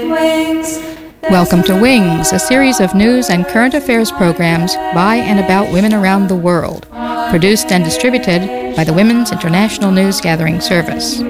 Welcome to Wings, a series of news and current affairs programs by and about women around the world, produced and distributed by the Women's International News Gathering Service.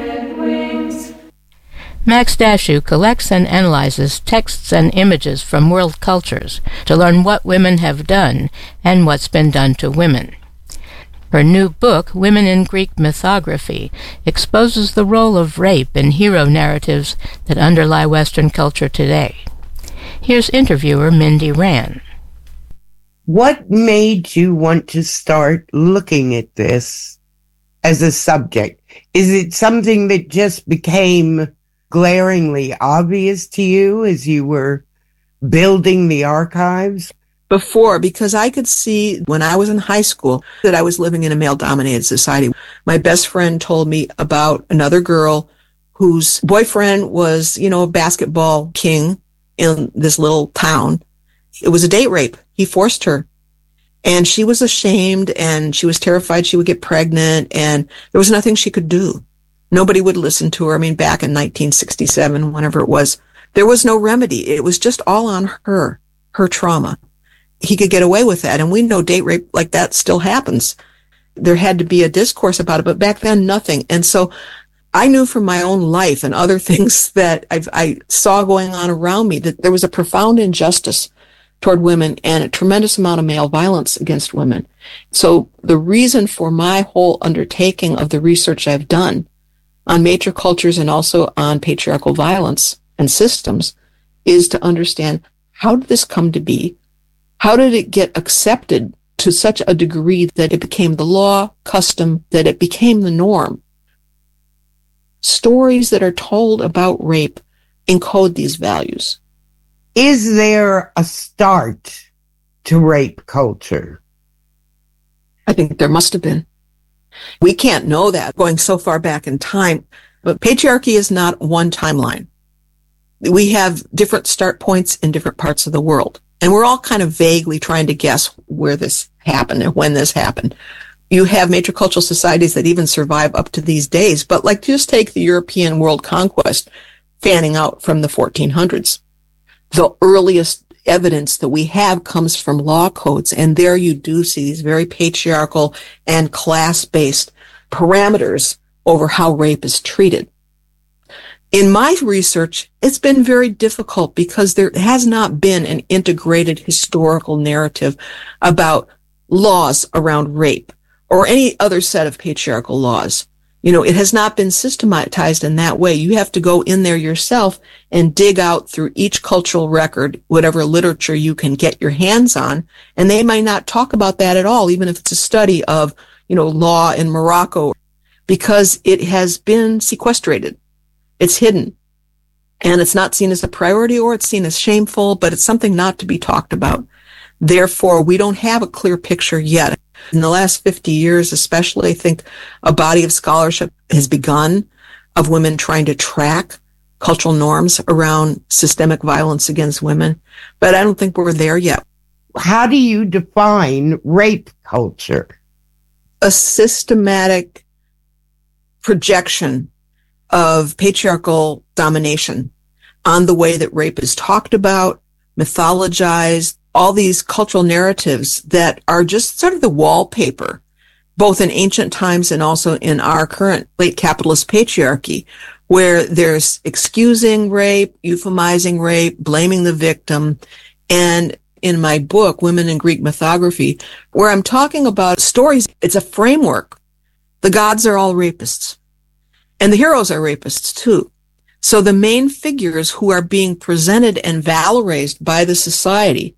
Max Dashu collects and analyzes texts and images from world cultures to learn what women have done and what's been done to women. Her new book, Women in Greek Mythography, exposes the role of rape in hero narratives that underlie Western culture today. Here's interviewer Mindy Rand. What made you want to start looking at this as a subject? Is it something that just became glaringly obvious to you as you were building the archives? Before, because I could see when I was in high school that I was living in a male-dominated society. My best friend told me about another girl whose boyfriend was, a basketball king in this little town. It was a date rape. He forced her. And she was ashamed and she was terrified she would get pregnant, and there was nothing she could do. Nobody would listen to her. Back in 1967, whenever it was, there was no remedy. It was just all on her trauma. He could get away with that. And we know date rape like that still happens. There had to be a discourse about it, but back then, nothing. And so I knew from my own life and other things that I saw going on around me that there was a profound injustice toward women and a tremendous amount of male violence against women. So the reason for my whole undertaking of the research I've done on major cultures and also on patriarchal violence and systems is to understand, how did this come to be? How did it get accepted to such a degree that it became the law, custom, that it became the norm? Stories that are told about rape encode these values. Is there a start to rape culture? I think there must have been. We can't know that going so far back in time, but patriarchy is not one timeline. We have different start points in different parts of the world, and we're all kind of vaguely trying to guess where this happened and when this happened. You have matricultural societies that even survive up to these days, but just take the European world conquest fanning out from the 1400s. The earliest evidence that we have comes from law codes, and there you do see these very patriarchal and class-based parameters over how rape is treated. In my research, it's been very difficult because there has not been an integrated historical narrative about laws around rape or any other set of patriarchal laws. It has not been systematized in that way. You have to go in there yourself and dig out through each cultural record, whatever literature you can get your hands on. And they might not talk about that at all, even if it's a study of, law in Morocco, because it has been sequestrated. It's hidden. And it's not seen as a priority, or it's seen as shameful, but it's something not to be talked about. Therefore, we don't have a clear picture yet. In the last 50 years, especially, I think a body of scholarship has begun of women trying to track cultural norms around systemic violence against women. But I don't think we're there yet. How do you define rape culture? A systematic projection of patriarchal domination on the way that rape is talked about, mythologized, all these cultural narratives that are just sort of the wallpaper, both in ancient times and also in our current late capitalist patriarchy, where there's excusing rape, euphemizing rape, blaming the victim. And in my book, Women in Greek Mythography, where I'm talking about stories, it's a framework. The gods are all rapists, and the heroes are rapists too. So the main figures who are being presented and valorized by the society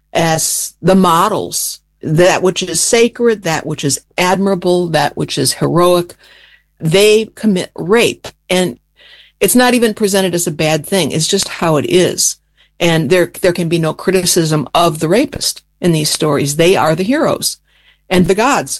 as the models, that which is sacred, that which is admirable, that which is heroic, they commit rape. And it's not even presented as a bad thing. It's just how it is. And there can be no criticism of the rapist in these stories. They are the heroes and the gods.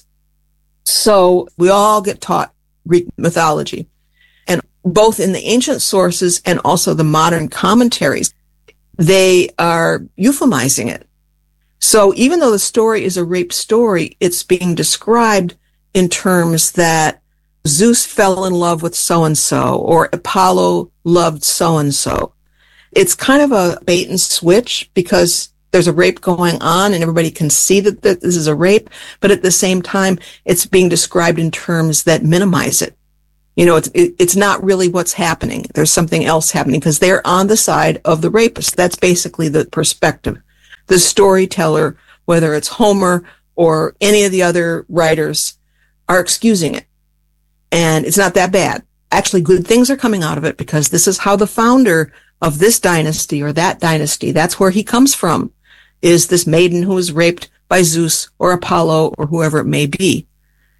So we all get taught Greek mythology. And both in the ancient sources and also the modern commentaries, they are euphemizing it. So even though the story is a rape story, it's being described in terms that Zeus fell in love with so-and-so, or Apollo loved so-and-so. It's kind of a bait and switch because there's a rape going on and everybody can see that this is a rape, but at the same time, it's being described in terms that minimize it. It's not really what's happening. There's something else happening because they're on the side of the rapist. That's basically the perspective. The storyteller, whether it's Homer or any of the other writers, are excusing it. And it's not that bad. Actually, good things are coming out of it because this is how the founder of this dynasty or that dynasty, that's where he comes from, is this maiden who was raped by Zeus or Apollo or whoever it may be.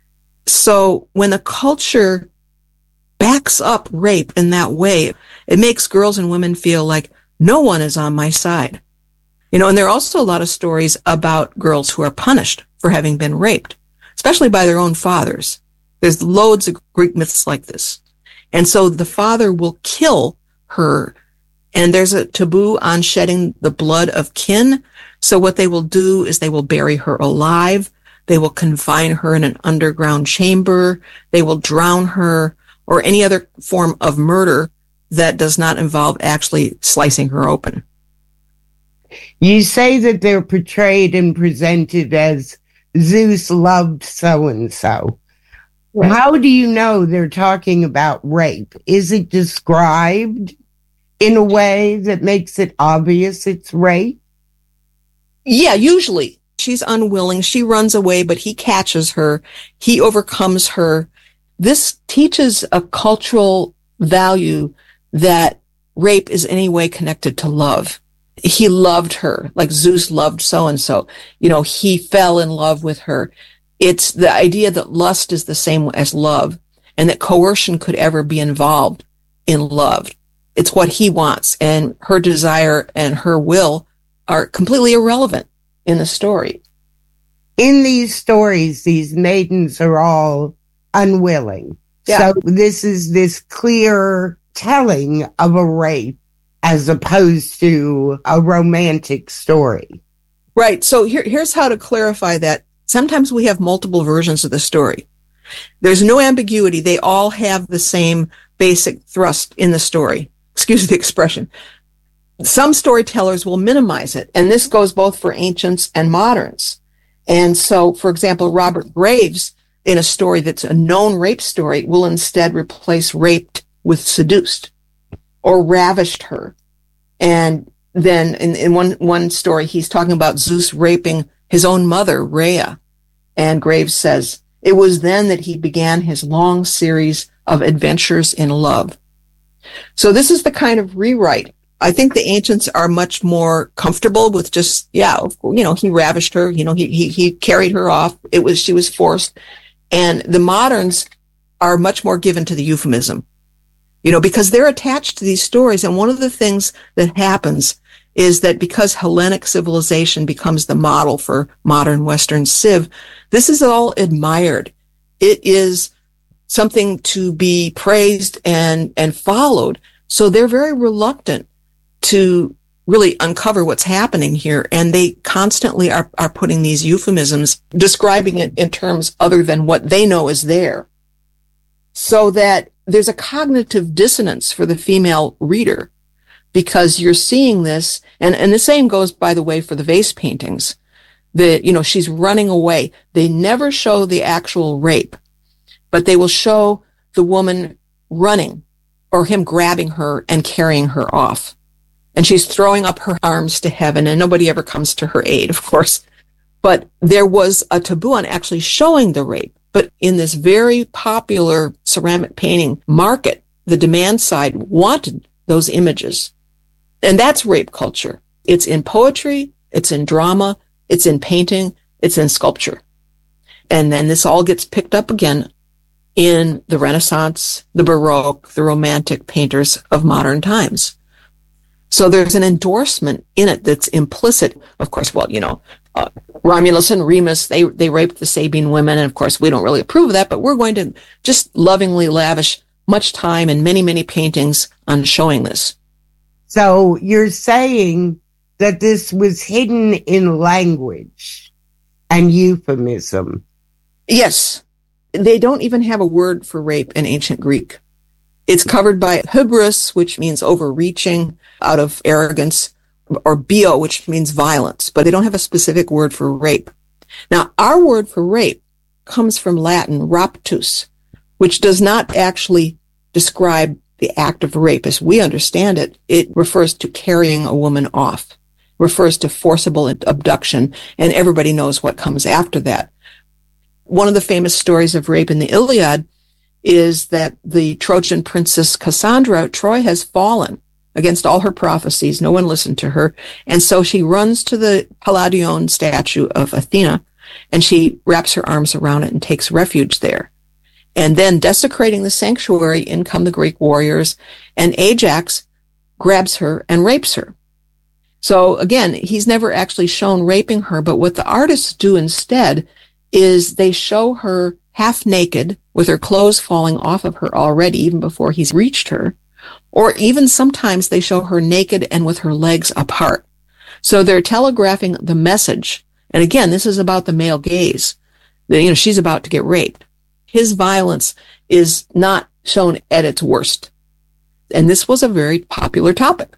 So when the culture backs up rape in that way, it makes girls and women feel like no one is on my side. And there are also a lot of stories about girls who are punished for having been raped, especially by their own fathers. There's loads of Greek myths like this. And so the father will kill her, and there's a taboo on shedding the blood of kin. So what they will do is they will bury her alive. They will confine her in an underground chamber. They will drown her, or any other form of murder that does not involve actually slicing her open. You say that they're portrayed and presented as Zeus loved so-and-so. Right. How do you know they're talking about rape? Is it described in a way that makes it obvious it's rape? Yeah, usually. She's unwilling. She runs away, but he catches her. He overcomes her. This teaches a cultural value that rape is any way connected to love. He loved her, like Zeus loved so-and-so. He fell in love with her. It's the idea that lust is the same as love and that coercion could ever be involved in love. It's what he wants, and her desire and her will are completely irrelevant in the story. In these stories, these maidens are all unwilling. Yeah. So this is this clear telling of a rape as opposed to a romantic story. Right. So here's how to clarify that. Sometimes we have multiple versions of the story. There's no ambiguity. They all have the same basic thrust in the story. Excuse the expression. Some storytellers will minimize it, and this goes both for ancients and moderns. And so, for example, Robert Graves, in a story that's a known rape story, will instead replace raped with seduced or ravished her. And then in one story, he's talking about Zeus raping his own mother, Rhea. And Graves says, it was then that he began his long series of adventures in love. So this is the kind of rewrite. I think the ancients are much more comfortable with just, he ravished her, he carried her off. She was forced. And the moderns are much more given to the euphemism, because they're attached to these stories. And one of the things that happens is that because Hellenic civilization becomes the model for modern Western civ, this is all admired. It is something to be praised and followed. So they're very reluctant to really uncover what's happening here. And they constantly are putting these euphemisms, describing it in terms other than what they know is there. So that there's a cognitive dissonance for the female reader, because you're seeing this, and the same goes, by the way, for the vase paintings. She's running away. They never show the actual rape, but they will show the woman running or him grabbing her and carrying her off. And she's throwing up her arms to heaven, and nobody ever comes to her aid, of course. But there was a taboo on actually showing the rape. But in this very popular ceramic painting market, the demand side wanted those images. And that's rape culture. It's in poetry, it's in drama, it's in painting, it's in sculpture. And then this all gets picked up again in the Renaissance, the Baroque, the Romantic painters of modern times. So there's an endorsement in it that's implicit. Of course, Romulus and Remus, they raped the Sabine women. And of course, we don't really approve of that, but we're going to just lovingly lavish much time and many, many paintings on showing this. So you're saying that this was hidden in language and euphemism. Yes. They don't even have a word for rape in ancient Greek. It's covered by hubris, which means overreaching. out of arrogance, or bio, which means violence, but they don't have a specific word for rape. Now, our word for rape comes from Latin raptus, which does not actually describe the act of rape as we understand it. It refers to carrying a woman off, refers to forcible abduction, and everybody knows what comes after that. One of the famous stories of rape in the Iliad is that the Trojan princess Cassandra, Troy has fallen against all her prophecies. No one listened to her. And so she runs to the Palladion statue of Athena, and she wraps her arms around it and takes refuge there. And then, desecrating the sanctuary, in come the Greek warriors, and Ajax grabs her and rapes her. So again, he's never actually shown raping her, but what the artists do instead is they show her half naked with her clothes falling off of her already, even before he's reached her. Or even sometimes they show her naked and with her legs apart. So they're telegraphing the message. And again, this is about the male gaze. She's about to get raped. His violence is not shown at its worst. And this was a very popular topic.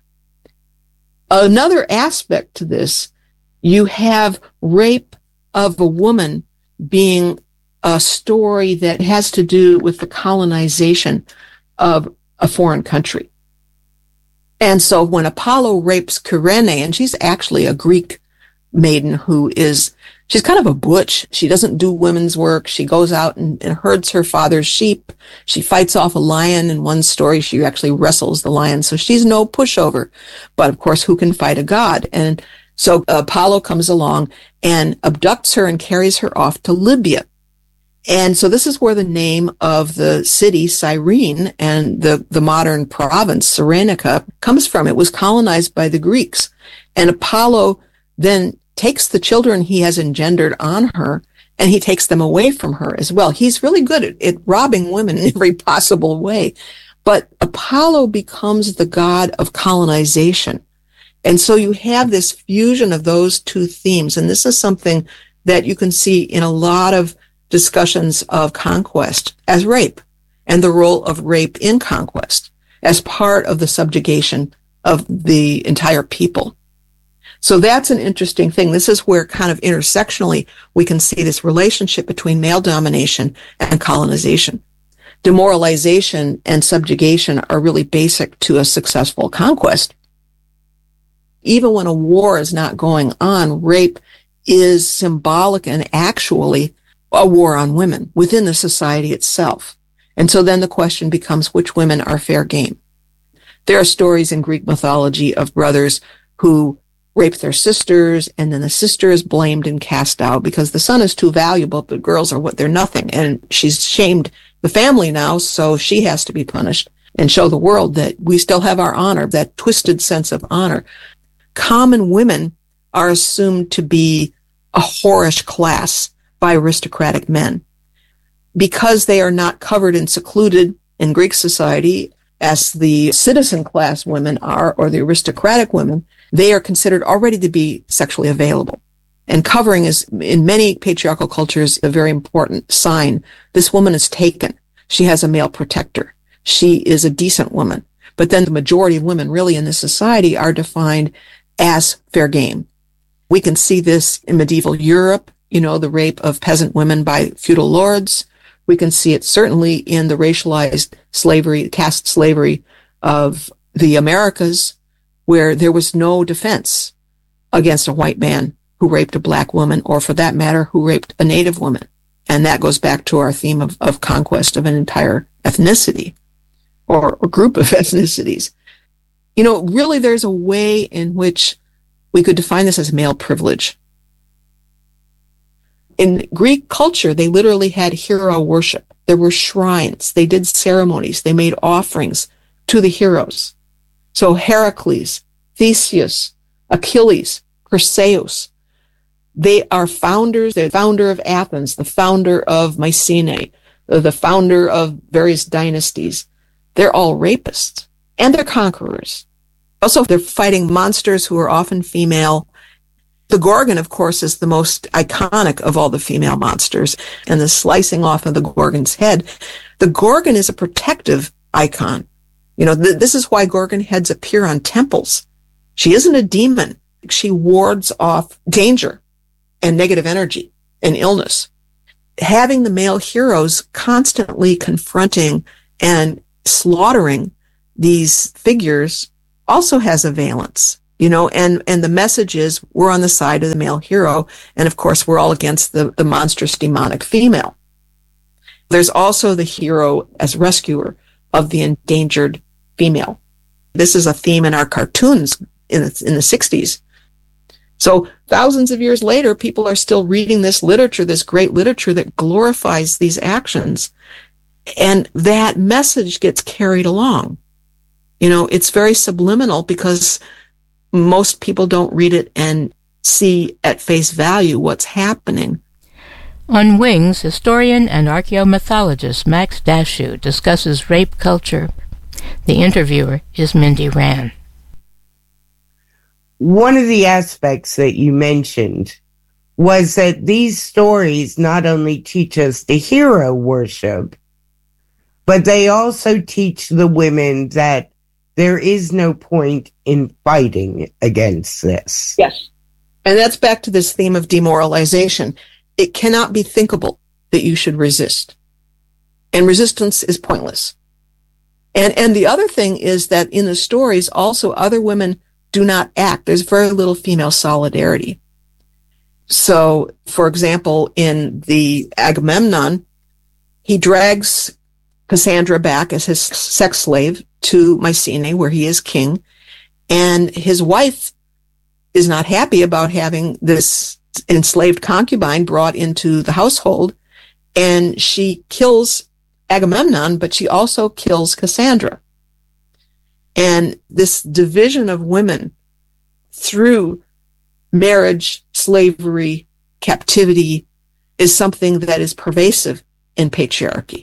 Another aspect to this, you have rape of a woman being a story that has to do with the colonization of a foreign country. And so when Apollo rapes Kyrene, and she's actually a Greek maiden she's kind of a butch. She doesn't do women's work. She goes out and herds her father's sheep. She fights off a lion. In one story, she actually wrestles the lion. So she's no pushover. But of course, who can fight a god? And so Apollo comes along and abducts her and carries her off to Libya. And so this is where the name of the city, Cyrene, and the modern province, Cyrenaica, comes from. It was colonized by the Greeks. And Apollo then takes the children he has engendered on her, and he takes them away from her as well. He's really good at robbing women in every possible way. But Apollo becomes the god of colonization. And so you have this fusion of those two themes. And this is something that you can see in a lot of discussions of conquest as rape, and the role of rape in conquest as part of the subjugation of the entire people. So that's an interesting thing. This is where kind of intersectionally we can see this relationship between male domination and colonization. Demoralization and subjugation are really basic to a successful conquest. Even when a war is not going on, rape is symbolic and actually a war on women within the society itself. And so then the question becomes, which women are fair game? There are stories in Greek mythology of brothers who rape their sisters, and then the sister is blamed and cast out because the son is too valuable, but girls are they're nothing. And she's shamed the family now, so she has to be punished and show the world that we still have our honor, that twisted sense of honor. Common women are assumed to be a whorish class by aristocratic men. Because they are not covered and secluded in Greek society as the citizen class women are, or the aristocratic women, they are considered already to be sexually available. And covering is, in many patriarchal cultures, a very important sign. This woman is taken. She has a male protector. She is a decent woman. But then the majority of women really in this society are defined as fair game. We can see this in medieval Europe, the rape of peasant women by feudal lords. We can see it certainly in the racialized slavery, caste slavery of the Americas, where there was no defense against a white man who raped a black woman, or for that matter, who raped a native woman. And that goes back to our theme of conquest of an entire ethnicity or group of ethnicities. Really there's a way in which we could define this as male privilege. In Greek culture, they literally had hero worship. There were shrines. They did ceremonies. They made offerings to the heroes. So Heracles, Theseus, Achilles, Perseus, they are founders. They're the founder of Athens, the founder of Mycenae, the founder of various dynasties. They're all rapists, and they're conquerors. Also, they're fighting monsters who are often female. The Gorgon, of course, is the most iconic of all the female monsters, and the slicing off of the Gorgon's head. The Gorgon is a protective icon. This is why Gorgon heads appear on temples. She isn't a demon. She wards off danger and negative energy and illness. Having the male heroes constantly confronting and slaughtering these figures also has a valence, and the message is we're on the side of the male hero. And of course, we're all against the monstrous demonic female. There's also the hero as rescuer of the endangered female. This is a theme in our cartoons in the 60s. So thousands of years later, people are still reading this literature, this great literature that glorifies these actions. And that message gets carried along. It's very subliminal because most people don't read it and see at face value what's happening. On Wings, historian and archaeomythologist Max Dashew discusses rape culture. The interviewer is Mindy Rann. One of the aspects that you mentioned was that these stories not only teach us the hero worship, but they also teach the women that there is no point in fighting against this. Yes. And that's back to this theme of demoralization. It cannot be thinkable that you should resist. And resistance is pointless. And the other thing is that in the stories, also other women do not act. There's very little female solidarity. So, for example, in the Agamemnon, he drags Cassandra back as his sex slave to Mycenae, where he is king. And his wife is not happy about having this enslaved concubine brought into the household. And she kills Agamemnon, but she also kills Cassandra. And this division of women through marriage, slavery, captivity is something that is pervasive in patriarchy.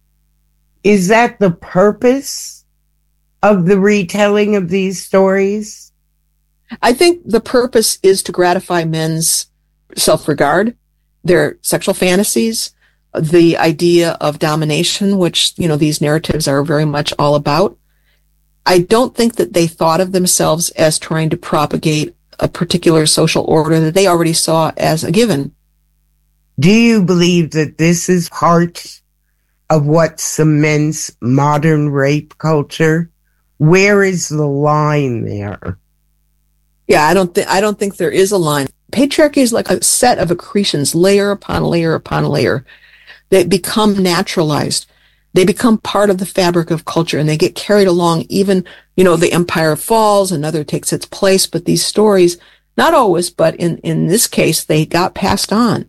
Is that the purpose of the retelling of these stories? I think the purpose is to gratify men's self-regard, their sexual fantasies, the idea of domination, which, these narratives are very much all about. I don't think that they thought of themselves as trying to propagate a particular social order that they already saw as a given. Do you believe that this is part of what cements modern rape culture? Where is the line there? Yeah, I don't think there is a line. Patriarchy is like a set of accretions, layer upon layer upon layer, that become naturalized. They become part of the fabric of culture, and they get carried along. Even, the empire falls, another takes its place, but these stories, not always, but in this case, they got passed on,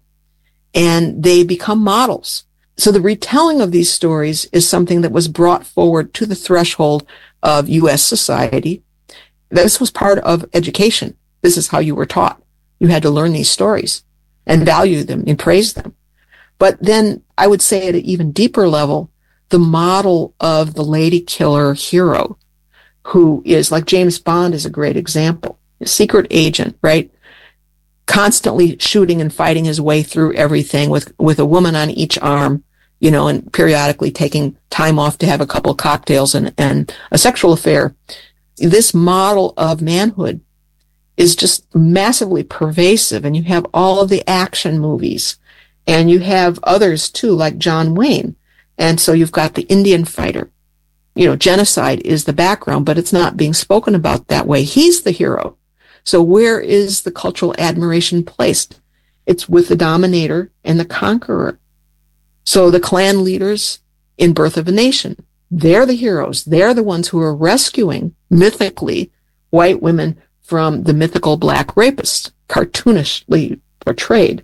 and they become models. So the retelling of these stories is something that was brought forward to the threshold of U.S. society. This was part of education. This is how you were taught. You had to learn these stories and value them and praise them. But then I would say at an even deeper level, the model of the lady killer hero, who is like James Bond is a great example, a secret agent, right? Constantly shooting and fighting his way through everything with a woman on each arm, and periodically taking time off to have a couple of cocktails and a sexual affair. This model of manhood is just massively pervasive, and you have all of the action movies, and you have others too, like John Wayne. And so you've got the Indian fighter. Genocide is the background, but it's not being spoken about that way. He's the hero. So where is the cultural admiration placed? It's with the dominator and the conqueror. So the clan leaders in Birth of a Nation, they're the heroes. They're the ones who are rescuing, mythically, white women from the mythical black rapists, cartoonishly portrayed.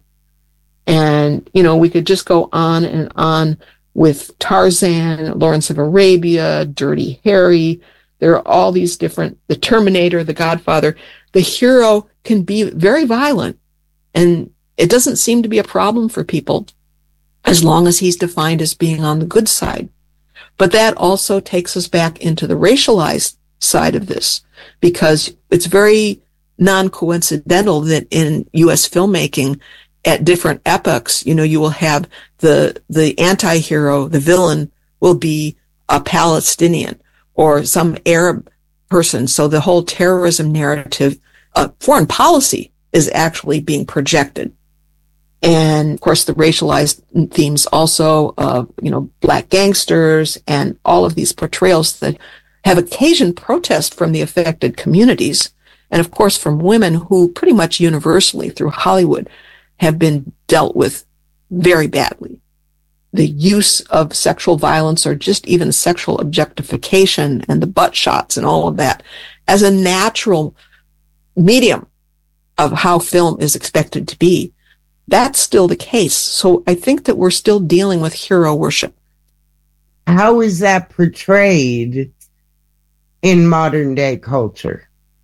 And, we could just go on and on with Tarzan, Lawrence of Arabia, Dirty Harry. There are all these different, the Terminator, the Godfather. The hero can be very violent, and it doesn't seem to be a problem for people as long as he's defined as being on the good side. But that also takes us back into the racialized side of this, because it's very non-coincidental that in U.S. filmmaking, at different epochs, you will have the anti-hero, the villain will be a Palestinian, or some Arab person. So the whole terrorism narrative, foreign policy is actually being projected. And of course, the racialized themes also of, black gangsters and all of these portrayals that have occasioned protest from the affected communities. And of course, from women who pretty much universally through Hollywood have been dealt with very badly. The use of sexual violence or just even sexual objectification and the butt shots and all of that as a natural medium of how film is expected to be. That's still the case. So I think that we're still dealing with hero worship. How is that portrayed in modern day culture?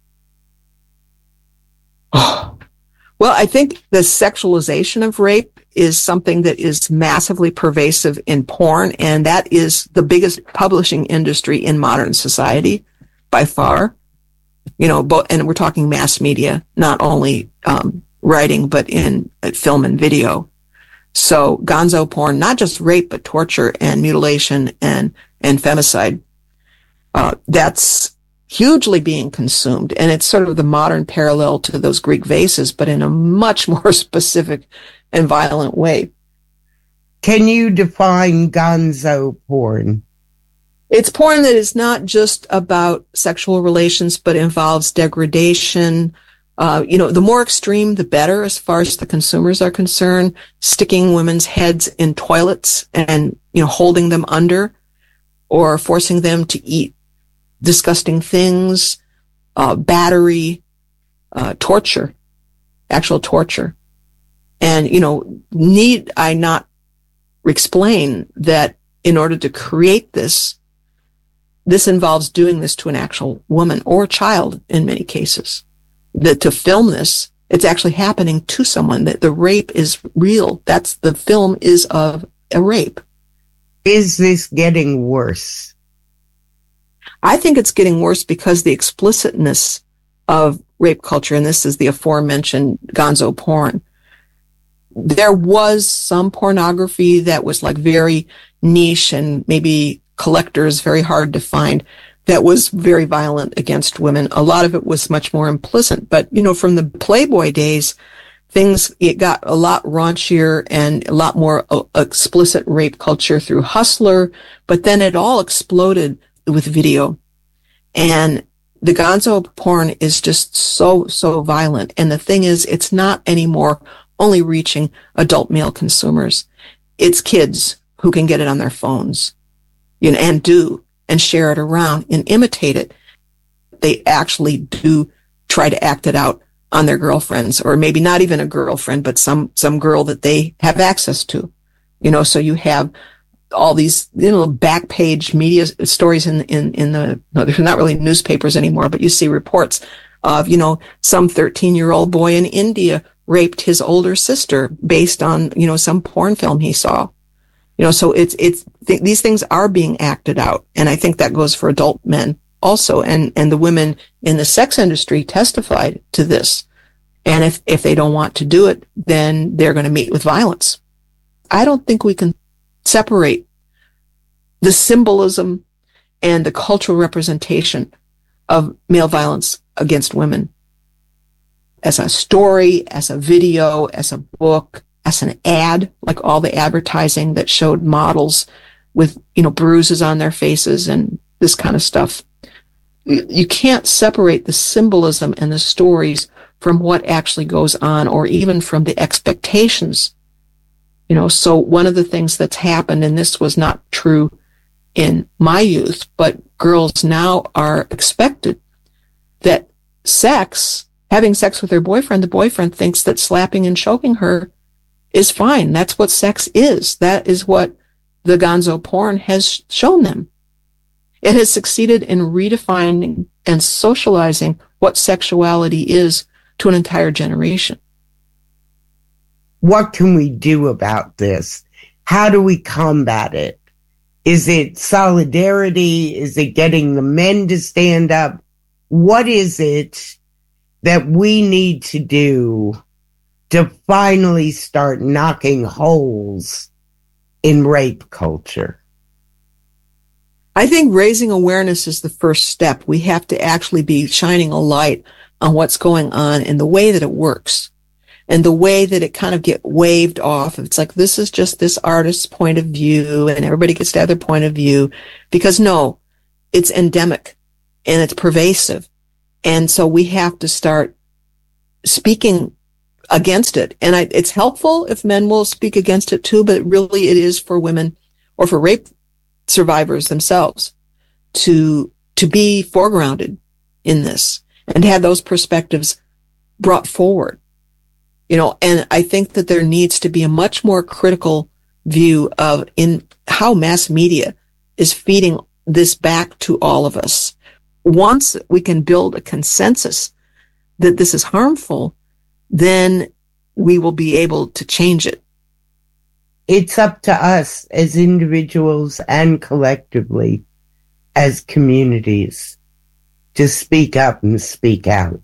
Well, I think the sexualization of rape is something that is massively pervasive in porn, and that is the biggest publishing industry in modern society by far. And we're talking mass media, not only writing, but in film and video. So gonzo porn, not just rape, but torture and mutilation and femicide. That's hugely being consumed. And it's sort of the modern parallel to those Greek vases, but in a much more specific and violent way. Can you define gonzo porn? It's porn that is not just about sexual relations, but involves degradation. The more extreme, the better as far as the consumers are concerned. Sticking women's heads in toilets and, holding them under or forcing them to eat disgusting things, battery, torture, actual torture. And, need I not explain that in order to create this involves doing this to an actual woman or child in many cases. That to film this, it's actually happening to someone, that the rape is real. The film is of a rape. Is this getting worse? I think it's getting worse because the explicitness of rape culture, and this is the aforementioned gonzo porn, there was some pornography that was like very niche and maybe collectors, very hard to find, that was very violent against women. A lot of it was much more implicit. But, from the Playboy days, it got a lot raunchier and a lot more explicit rape culture through Hustler, but then it all exploded with video. And the gonzo porn is just so violent. And the thing is, it's not anymore only reaching adult male consumers. It's kids who can get it on their phones, and share it around and imitate it. They actually do try to act it out on their girlfriends, or maybe not even a girlfriend, but some girl that they have access to. So you have all these, back page media stories in the, no, they're not really newspapers anymore, but you see reports of, some 13-year-old boy in India raped his older sister based on, some porn film he saw. So these things are being acted out. And I think that goes for adult men also. And the women in the sex industry testified to this. And if they don't want to do it, then they're going to meet with violence. I don't think we can separate the symbolism and the cultural representation of male violence against women as a story, as a video, as a book, as an ad, like all the advertising that showed models with, bruises on their faces and this kind of stuff. You can't separate the symbolism and the stories from what actually goes on, or even from the expectations. So one of the things that's happened, and this was not true in my youth, but girls now are expected that having sex with their boyfriend, the boyfriend thinks that slapping and choking her is fine. That's what sex is. That is what the gonzo porn has shown them. It has succeeded in redefining and socializing what sexuality is to an entire generation. What can we do about this? How do we combat it? Is it solidarity? Is it getting the men to stand up? What is it that we need to do to finally start knocking holes in rape culture? I think raising awareness is the first step. We have to actually be shining a light on what's going on and the way that it works and the way that it kind of get waved off. It's like, this is just this artist's point of view and everybody gets to have their point of view, because no, it's endemic and it's pervasive. And so we have to start speaking against it. And it's helpful if men will speak against it too, but really it is for women or for rape survivors themselves to be foregrounded in this and have those perspectives brought forward. And I think that there needs to be a much more critical view of in how mass media is feeding this back to all of us. Once we can build a consensus that this is harmful, then we will be able to change it. It's up to us as individuals and collectively as communities to speak up and speak out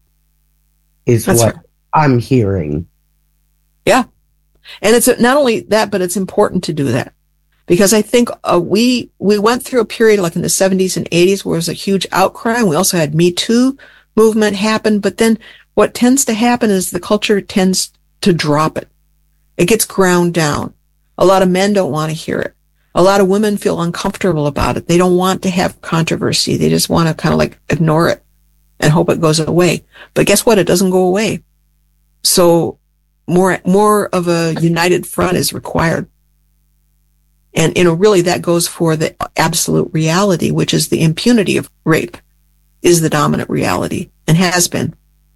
is That's what right. I'm hearing. Yeah. And it's not only that, but it's important to do that. Because I think we went through a period like in the 70s and 80s where there was a huge outcry. We also had Me Too movement happen. But then what tends to happen is the culture tends to drop it. It gets ground down. A lot of men don't want to hear it. A lot of women feel uncomfortable about it. They don't want to have controversy. They just want to kind of like ignore it and hope it goes away. But guess what? It doesn't go away. So more of a united front is required. And, really that goes for the absolute reality, which is the impunity of rape is the dominant reality and has been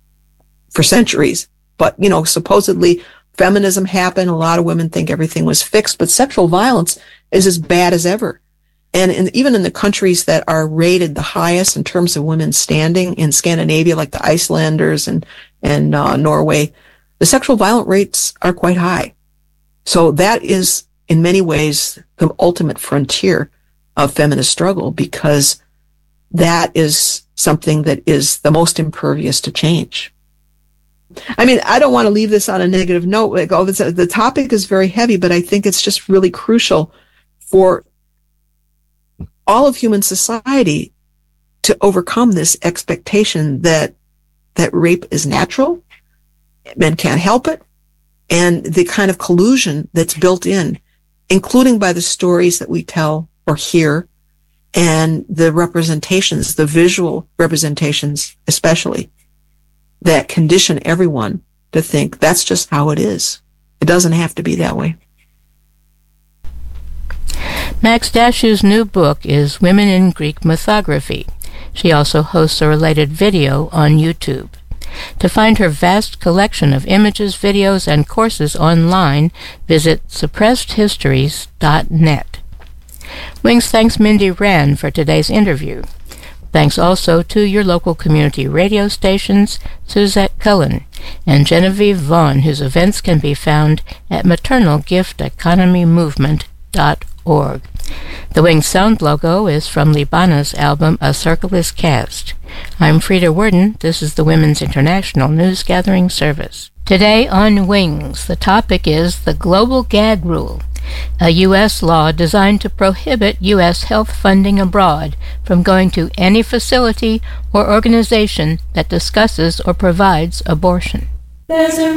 for centuries. But, supposedly feminism happened. A lot of women think everything was fixed, but sexual violence is as bad as ever. And even in the countries that are rated the highest in terms of women's standing in Scandinavia, like the Icelanders and Norway, the sexual violence rates are quite high. So that is, in many ways, the ultimate frontier of feminist struggle, because that is something that is the most impervious to change. I mean, I don't want to leave this on a negative note. Like, the topic is very heavy, but I think it's just really crucial for all of human society to overcome this expectation that rape is natural, men can't help it, and the kind of collusion that's built in, including by the stories that we tell or hear and the representations, the visual representations especially, that condition everyone to think that's just how it is. It doesn't have to be that way. Max Dashew's new book is Women in Greek Mythography. She also hosts a related video on YouTube. To find her vast collection of images, videos, and courses online, visit suppressedhistories.net. Wings thanks Mindy Rand for today's interview. Thanks also to your local community radio stations, Suzette Cullen and Genevieve Vaughn, whose events can be found at maternalgifteconomymovement.org. The Wings sound logo is from Libana's album A Circle is Cast. I'm Frida Worden. This is the Women's International News Gathering Service. Today on Wings, the topic is the Global Gag Rule, a U.S. law designed to prohibit U.S. health funding abroad from going to any facility or organization that discusses or provides abortion. There's a